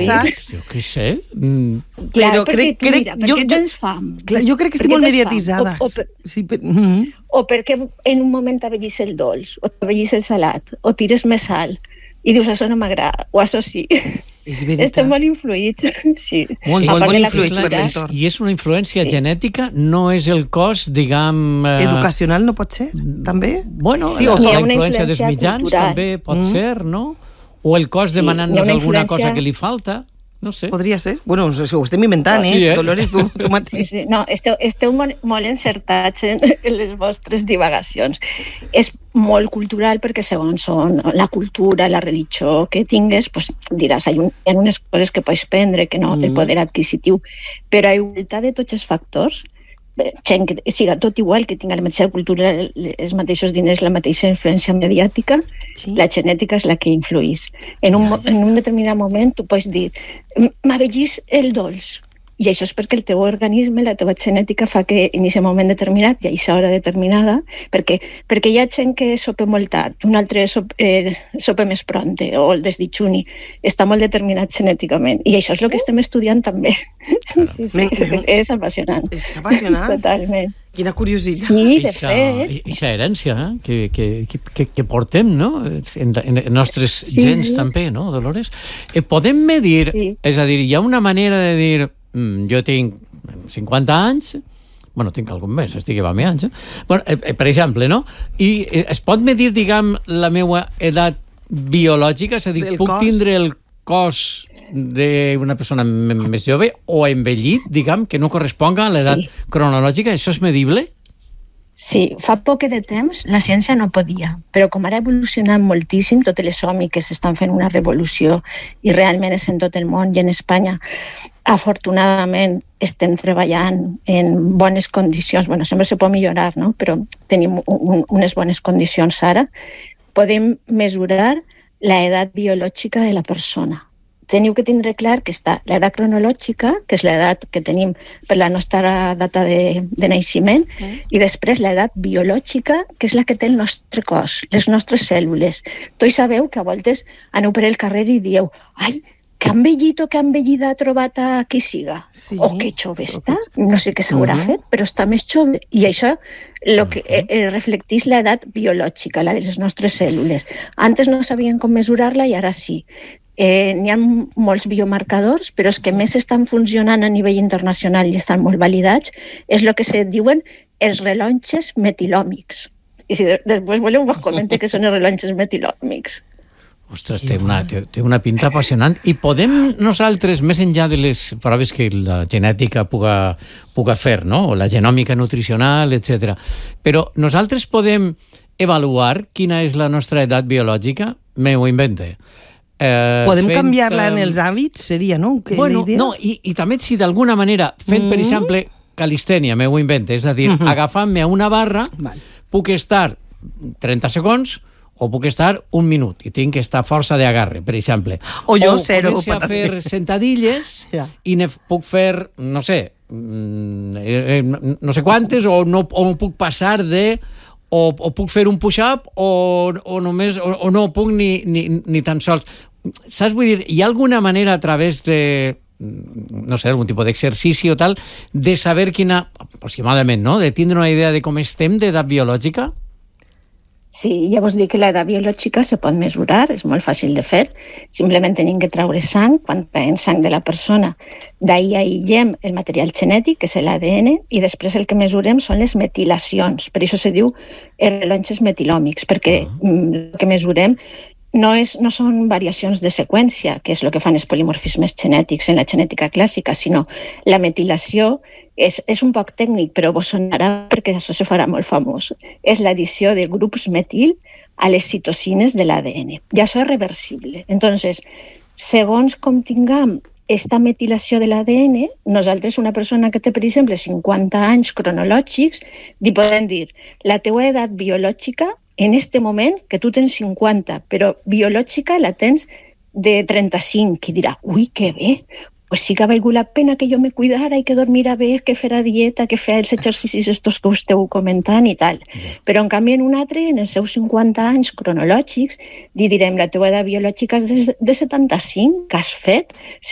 interessat. Jo què sé. Però perquè tens fam. Jo crec que estic molt mediatitzada. O perquè en un moment t'avellis el dolç, o t'avellis el salat, o tires més sal, i dius, això no m'agrada, o això sí. És veritat. Estem molt influïts. Sí. Molt influïts per l'entorn. I és una influència genètica, no és el cos, diguem... Educacional no pot ser, també? Bueno, la influència dels mitjans també pot ser, no? O el cos demanant-nos alguna cosa que li falta. No sé. Podria ser. Bueno, ho estem inventant, Dolores, tu mateix. Sí. No, esteu molt encertats en les vostres divagacions. És molt cultural perquè segons la cultura, la religió que tingues, pues, diràs, hi ha unes coses que pots prendre que no, el poder adquisitiu, però a igualtat de tots els factors, gent que siga tot igual, que tinga la mateixa cultura, els mateixos diners, la mateixa influència mediàtica, la genètica és la que influís. En un determinat moment tu pots dir, m'avellis el dolç, i això és perquè el teu organisme, la teva genètica fa que en aquest moment determinat i a aquesta hora determinada, perquè hi ha gent que sopa molt tard, un altre sopa més pronte, o el desdijuni, està molt determinat genèticament, i això és el que estem estudiant també. Sí, és apassionant. És apassionant? Totalment. Quina curiositat. Sí, de fet. Eixa herència que portem, no? En nostres gens també, no, Dolores? Podem medir, és a dir, hi ha una manera de dir, jo tinc 50 anys, bueno, tinc algun més, estic a més anys, bueno, per exemple, no? I es pot medir, diguem, la meva edat biològica, és a dir, puc tindre el cos d'una persona més jove o envellit, diguem, que no corresponga a l'edat cronològica, això és medible? Sí, fa poc de temps la ciència no podia, però com ara ha evolucionat moltíssim, totes les òmiques estan fent una revolució i realment és en tot el món i en Espanya, afortunadament estem treballant en bones condicions, bueno, sempre se pot millorar, no? Però tenim unes bones condicions ara, podem mesurar l'edat biològica de la persona. Teniu que tindre clar que està l'edat cronològica, que és l'edat que tenim per la nostra data de naixement, i després l'edat biològica, que és la que té el nostre cos, les nostres cèl·lules. Tots sabeu que a voltes aneu per el carrer i dieu, ai, que envellit o que envellida ha trobat a qui siga, o que jove està, no sé què s'haurà fet, però està més jove, i això reflecteix l'edat biològica, la de les nostres cèl·lules. Antes no sabien com mesurar-la i ara sí. N'hi ha molts biomarcadors, però els que més estan funcionant a nivell internacional i estan molt validats és el que se diuen els rellotges metilòmics. I si després voleu vos comente què són els rellotges metilòmics. Ostres, té una pinta apassionant. I podem nosaltres, més enllà de les proves que la genètica puga fer, no? O la genòmica nutricional, etc. Però nosaltres podem avaluar quina és la nostra edat biològica? Me ho invente. Podem canviar-la en els hàbits? Seria, no? Bueno, no, i també si d'alguna manera, fent, per exemple, calistènia, me ho invente, és a dir, agafant-me a una barra, puc estar 30 segons o puc estar un minut i tinc que estar força d'agarre, per exemple. O jo zero. O començo a fer sentadilles i ne puc fer, no sé, no sé quantes, o puc passar de... O puc fer un push-up o no puc ni tan sols. Saps? Vull dir, hi ha alguna manera a través de, no sé, algun tipus d'exercici o tal, de saber quina, aproximadament, no?, de tindre una idea de com estem d'edat biològica? Sí, ja vos dic que l'edat biològica se pot mesurar, és molt fàcil de fer. Simplement tenim que treure sang, quan traiem sang de la persona, d'ahir aïllem el material genètic, que és l'ADN, i després el que mesurem són les metilacions. Per això se diu rellotges metilòmics, perquè el que mesurem no són variacions de seqüència, que és el que fan els polimorfismes genètics en la genètica clàssica, sinó la metilació és un poc tècnic, però vos sonarà perquè això se farà molt famós. És l'addició de grups metil a les citosines de l'ADN. I això és reversible. Entonces, segons com tinguem esta metilació de l'ADN, nosaltres, una persona que té, per exemple, 50 anys cronològics, li podem dir, la teua edat biològica en este moment, que tu tens 50, però biològica la tens de 35, i dirà, ui, que bé, pues sí que ha valgut la pena que jo me cuidara i que dormira bé, que fera dieta, que fera els exercicis estos que esteu comentant i tal. Però en canvi en un altre, en els seus 50 anys cronològics, li direm, la teva edat biològica és de 75, que has fet